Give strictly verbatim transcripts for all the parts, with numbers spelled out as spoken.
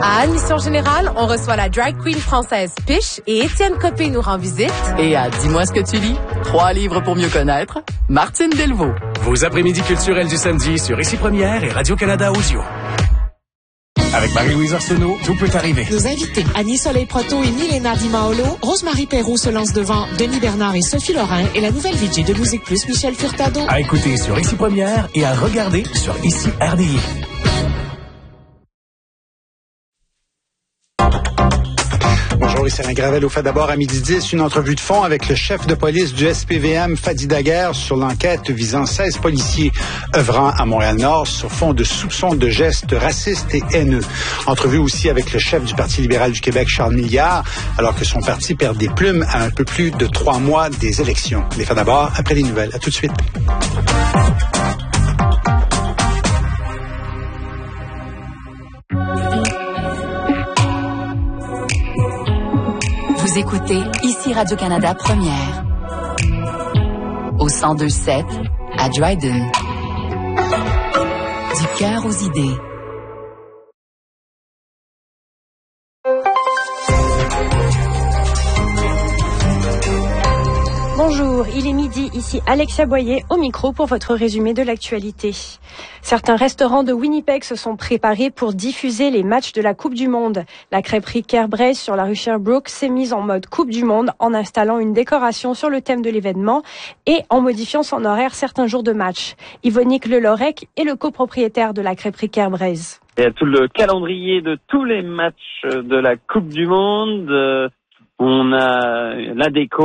À Admission Générale, on reçoit la drag queen française Piche et Étienne Copé nous rend visite. Et à Dis-moi ce que tu lis, trois livres pour mieux connaître, Martine Delvaux. Vos après-midi culturels du samedi sur Ici Première et Radio-Canada Audio. Avec Marie-Louise Arsenault, tout peut arriver. Nos invités, Annie Soleil Proto et Milena Di Maolo, Rosemary Perrault se lance devant Denis Bernard et Sophie Lorrain et la nouvelle V J de Musique Plus, Michel Furtado. À écouter sur Ici Première et à regarder sur Ici R D I. Bonjour, ici Alain Gravel. Au fait d'abord à midi dix, une entrevue de fond avec le chef de police du S P V M, Fadi Daguerre, sur l'enquête visant seize policiers œuvrant à Montréal-Nord sur fond de soupçons de gestes racistes et haineux. Entrevue aussi avec le chef du Parti libéral du Québec, Charles Milliard, alors que son parti perd des plumes à un peu plus de trois mois des élections. Les faits d'abord, après les nouvelles. À tout de suite. Vous écoutez Ici Radio-Canada Première. Au cent deux sept, à Dryden. Du cœur aux idées. Bonjour, il est midi, ici Alexia Boyer au micro pour votre résumé de l'actualité. Certains restaurants de Winnipeg se sont préparés pour diffuser les matchs de la Coupe du Monde. La crêperie Kerbraise sur la rue Sherbrooke s'est mise en mode Coupe du Monde en installant une décoration sur le thème de l'événement et en modifiant son horaire certains jours de match. Yvonique Lelorec est le copropriétaire de la crêperie Kerbraise. Il y a tout le calendrier de tous les matchs de la Coupe du Monde. On a la déco,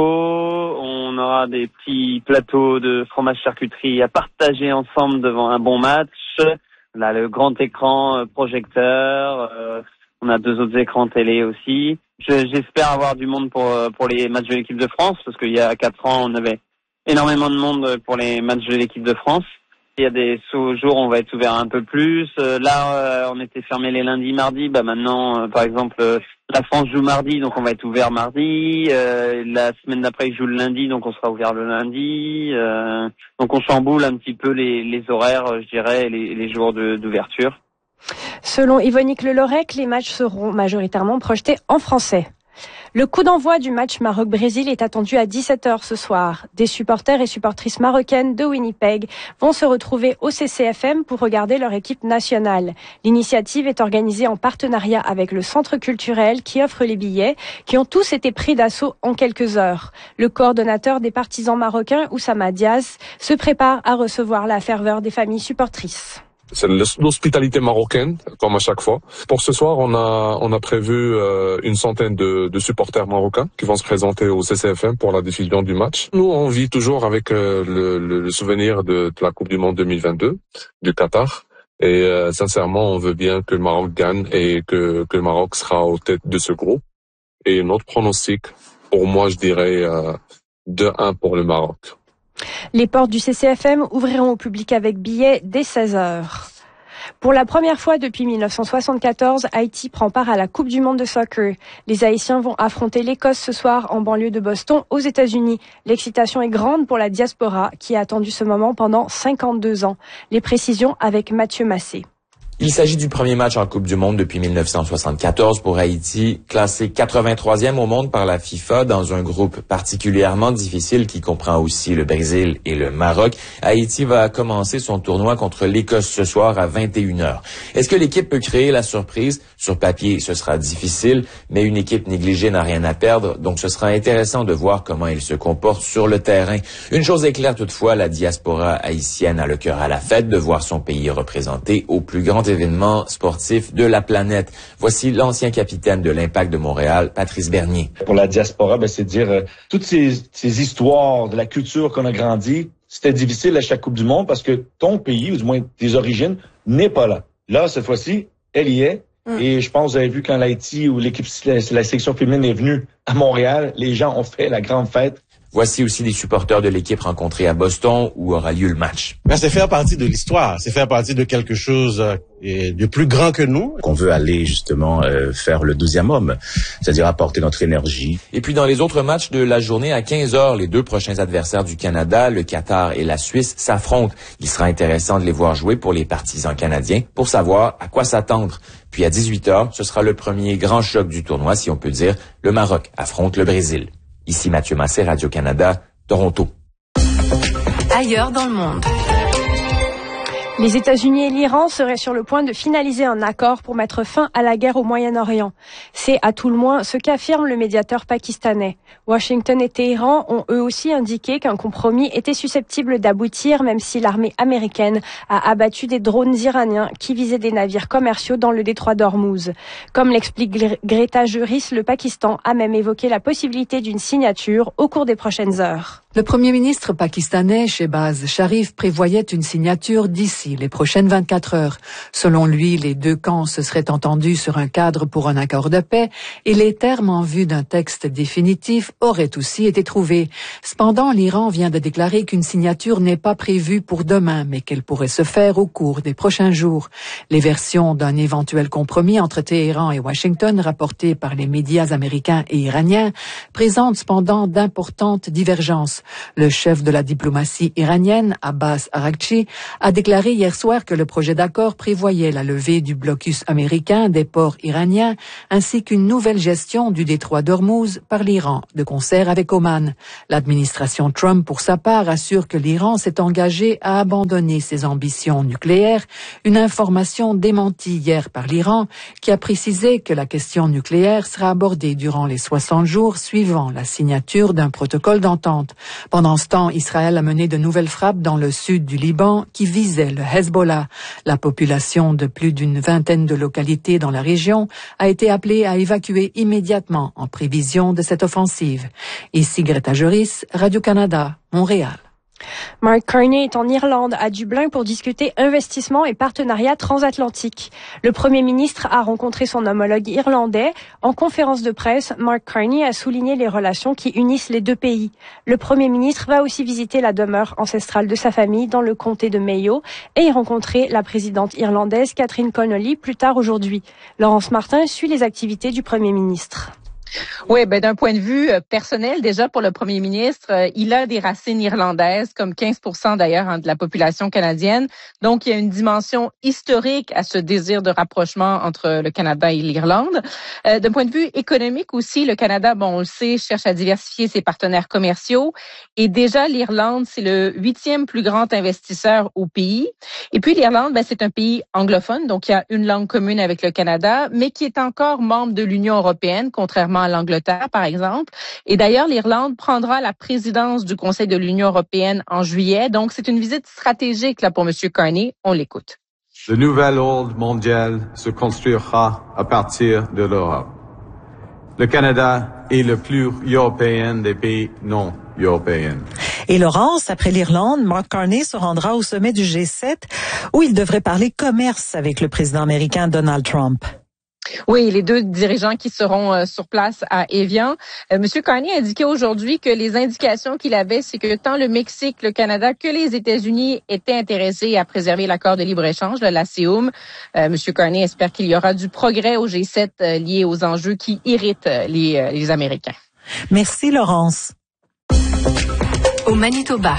on aura des petits plateaux de fromage charcuterie à partager ensemble devant un bon match. Là, le grand écran projecteur, euh, on a deux autres écrans télé aussi. Je, j'espère avoir du monde pour pour les matchs de l'équipe de France, parce qu'il y a quatre ans, on avait énormément de monde pour les matchs de l'équipe de France. Il y a des jours où on va être ouvert un peu plus. Euh, là, euh, on était fermé les lundis, mardis. Bah maintenant, euh, par exemple, euh, la France joue mardi, donc on va être ouvert mardi. Euh, la semaine d'après, ils jouent le lundi, donc on sera ouvert le lundi. Euh, donc on chamboule un petit peu les, les horaires, je dirais, les, les jours de, d'ouverture. Selon Yvonique Lelorec, les matchs seront majoritairement projetés en français. Le coup d'envoi du match Maroc-Brésil est attendu à dix-sept heures ce soir. Des supporters et supportrices marocaines de Winnipeg vont se retrouver au C C F M pour regarder leur équipe nationale. L'initiative est organisée en partenariat avec le Centre culturel qui offre les billets, qui ont tous été pris d'assaut en quelques heures. Le coordonnateur des partisans marocains, Oussama Diaz, se prépare à recevoir la ferveur des familles supportrices. C'est l'hospitalité marocaine, comme à chaque fois. Pour ce soir, on a on a prévu euh, une centaine de, de supporters marocains qui vont se présenter au C C F M pour la diffusion du match. Nous, on vit toujours avec euh, le, le souvenir de, de la Coupe du Monde deux mille vingt-deux du Qatar. Et euh, sincèrement, on veut bien que le Maroc gagne et que, que le Maroc sera aux têtes de ce groupe. Et notre pronostic, pour moi, je dirais euh, deux un pour le Maroc. Les portes du C C F M ouvriront au public avec billets dès seize heures. Pour la première fois depuis mille neuf cent soixante-quatorze, Haïti prend part à la Coupe du Monde de soccer. Les Haïtiens vont affronter l'Écosse ce soir en banlieue de Boston, aux États-Unis. L'excitation est grande pour la diaspora qui a attendu ce moment pendant cinquante-deux ans. Les précisions avec Mathieu Massé. Il s'agit du premier match en Coupe du Monde depuis mille neuf cent soixante-quatorze pour Haïti, classé quatre-vingt-troisième au monde par la FIFA dans un groupe particulièrement difficile qui comprend aussi le Brésil et le Maroc. Haïti va commencer son tournoi contre l'Écosse ce soir à vingt et une heures. Est-ce que l'équipe peut créer la surprise? Sur papier, ce sera difficile, mais une équipe négligée n'a rien à perdre, donc ce sera intéressant de voir comment il se comporte sur le terrain. Une chose est claire toutefois, la diaspora haïtienne a le cœur à la fête de voir son pays représenté au plus grand événement sportif de la planète. Voici l'ancien capitaine de l'Impact de Montréal, Patrice Bernier. Pour la diaspora, ben, c'est dire euh, toutes ces, ces histoires de la culture qu'on a grandi, c'était difficile à chaque Coupe du Monde parce que ton pays, ou du moins tes origines, n'est pas là. Là, cette fois-ci, elle y est. Mmh. Et je pense, vous avez vu quand l'Haïti ou l'équipe, la, la sélection féminine est venue à Montréal, les gens ont fait la grande fête. Voici aussi les supporters de l'équipe rencontrés à Boston où aura lieu le match. Ben, c'est faire partie de l'histoire, c'est faire partie de quelque chose de plus grand que nous. On veut aller justement euh, faire le douzième homme, c'est-à-dire apporter notre énergie. Et puis dans les autres matchs de la journée à quinze heures, les deux prochains adversaires du Canada, le Qatar et la Suisse, s'affrontent. Il sera intéressant de les voir jouer pour les partisans canadiens pour savoir à quoi s'attendre. Puis à dix-huit heures, ce sera le premier grand choc du tournoi, si on peut dire. Le Maroc affronte le Brésil. Ici Mathieu Massé, Radio-Canada, Toronto. Ailleurs dans le monde. Les États-Unis et l'Iran seraient sur le point de finaliser un accord pour mettre fin à la guerre au Moyen-Orient. C'est à tout le moins ce qu'affirme le médiateur pakistanais. Washington et Téhéran ont eux aussi indiqué qu'un compromis était susceptible d'aboutir, même si l'armée américaine a abattu des drones iraniens qui visaient des navires commerciaux dans le détroit d'Ormuz. Comme l'explique Greta Juris, le Pakistan a même évoqué la possibilité d'une signature au cours des prochaines heures. Le Premier ministre pakistanais, Shehbaz Sharif, prévoyait une signature d'ici les prochaines vingt-quatre heures. Selon lui, les deux camps se seraient entendus sur un cadre pour un accord de paix et les termes en vue d'un texte définitif auraient aussi été trouvés. Cependant, l'Iran vient de déclarer qu'une signature n'est pas prévue pour demain, mais qu'elle pourrait se faire au cours des prochains jours. Les versions d'un éventuel compromis entre Téhéran et Washington, rapportées par les médias américains et iraniens, présentent cependant d'importantes divergences. Le chef de la diplomatie iranienne, Abbas Araghchi, a déclaré hier soir que le projet d'accord prévoyait la levée du blocus américain des ports iraniens ainsi qu'une nouvelle gestion du détroit d'Ormuz par l'Iran, de concert avec Oman. L'administration Trump, pour sa part, assure que l'Iran s'est engagé à abandonner ses ambitions nucléaires, une information démentie hier par l'Iran qui a précisé que la question nucléaire sera abordée durant les soixante jours suivant la signature d'un protocole d'entente. Pendant ce temps, Israël a mené de nouvelles frappes dans le sud du Liban qui visaient le Hezbollah. La population de plus d'une vingtaine de localités dans la région a été appelée à évacuer immédiatement en prévision de cette offensive. Ici Greta Juris, Radio-Canada, Montréal. Mark Carney est en Irlande, à Dublin, pour discuter investissement et partenariat transatlantique. Le Premier ministre a rencontré son homologue irlandais. En conférence de presse, Mark Carney a souligné les relations qui unissent les deux pays. Le Premier ministre va aussi visiter la demeure ancestrale de sa famille dans le comté de Mayo et y rencontrer la présidente irlandaise Catherine Connolly plus tard aujourd'hui. Laurence Martin suit les activités du Premier ministre. Oui, ben d'un point de vue personnel, déjà pour le premier ministre, euh, il a des racines irlandaises, comme quinze pour cent d'ailleurs hein, de la population canadienne. Donc, il y a une dimension historique à ce désir de rapprochement entre le Canada et l'Irlande. Euh, d'un point de vue économique aussi, le Canada, bon, on le sait, cherche à diversifier ses partenaires commerciaux. Et déjà, l'Irlande, c'est le huitième plus grand investisseur au pays. Et puis, l'Irlande, ben, c'est un pays anglophone, donc il y a une langue commune avec le Canada, mais qui est encore membre de l'Union européenne, contrairement à l'Angleterre, par exemple. Et d'ailleurs, l'Irlande prendra la présidence du Conseil de l'Union européenne en juillet. Donc, c'est une visite stratégique là pour M. Carney. On l'écoute. Le nouvel ordre mondial se construira à partir de l'Europe. Le Canada est le plus européen des pays non européens. Et Laurence, après l'Irlande, Mark Carney se rendra au sommet du G sept où il devrait parler commerce avec le président américain Donald Trump. Oui, les deux dirigeants qui seront euh, sur place à Évian. Euh, Monsieur Carney a indiqué aujourd'hui que les indications qu'il avait, c'est que tant le Mexique, le Canada que les États-Unis étaient intéressés à préserver l'accord de libre-échange, le LACEUM. Euh, Monsieur Carney espère qu'il y aura du progrès au G sept euh, lié aux enjeux qui irritent euh, les, euh, les Américains. Merci, Laurence. Au Manitoba.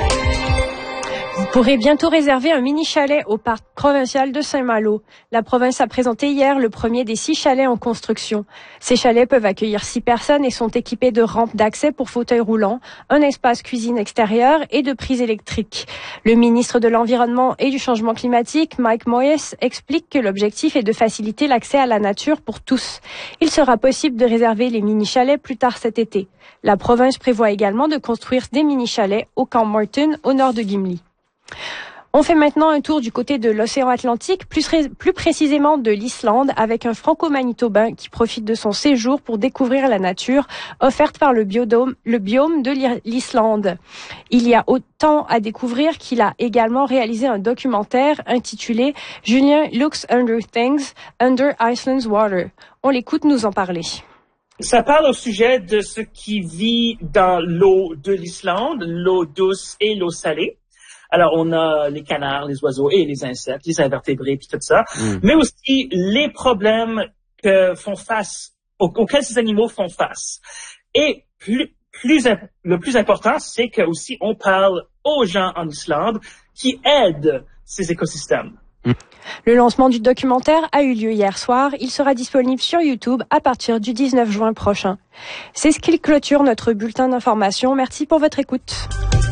Vous pourrez bientôt réserver un mini-chalet au parc provincial de Saint-Malo. La province a présenté hier le premier des six chalets en construction. Ces chalets peuvent accueillir six personnes et sont équipés de rampes d'accès pour fauteuils roulants, un espace cuisine extérieur et de prises électriques. Le ministre de l'Environnement et du Changement climatique, Mike Moyes, explique que l'objectif est de faciliter l'accès à la nature pour tous. Il sera possible de réserver les mini-chalets plus tard cet été. La province prévoit également de construire des mini-chalets au Camp Martin, au nord de Gimli. On fait maintenant un tour du côté de l'océan Atlantique, plus, plus précisément de l'Islande, avec un franco-manitobain qui profite de son séjour pour découvrir la nature offerte par le, biodôme, le biome de l'Islande. Il y a autant à découvrir qu'il a également réalisé un documentaire intitulé « Julien Looks Under Things, Under Iceland's Water ». On l'écoute nous en parler. Ça parle au sujet de ce qui vit dans l'eau de l'Islande, l'eau douce et l'eau salée. Alors, on a les canards, les oiseaux et les insectes, les invertébrés, puis tout ça. Mm. Mais aussi les problèmes que font face, auxquels ces animaux font face. Et plus, plus, le plus important, c'est que aussi on parle aux gens en Islande qui aident ces écosystèmes. Le lancement du documentaire a eu lieu hier soir. Il sera disponible sur YouTube à partir du dix-neuf juin prochain. C'est ce qui clôture notre bulletin d'information. Merci pour votre écoute.